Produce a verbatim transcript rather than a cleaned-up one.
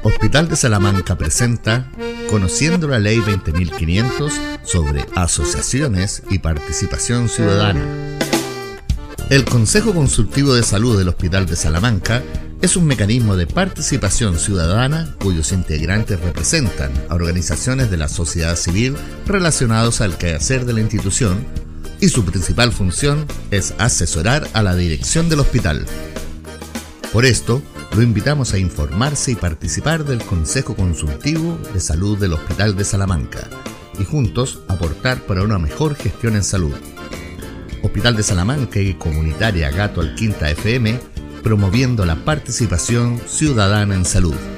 Hospital de Salamanca presenta Conociendo la Ley veinte mil quinientos sobre asociaciones y participación ciudadana. El Consejo Consultivo de Salud del Hospital de Salamanca es un mecanismo de participación ciudadana cuyos integrantes representan a organizaciones de la sociedad civil relacionados al quehacer de la institución, y su principal función es asesorar a la dirección del hospital. Por esto, lo invitamos a informarse y participar del Consejo Consultivo de Salud del Hospital de Salamanca y juntos aportar para una mejor gestión en salud. Hospital de Salamanca y Comunitaria Gato Alquinta F M, promoviendo la participación ciudadana en salud.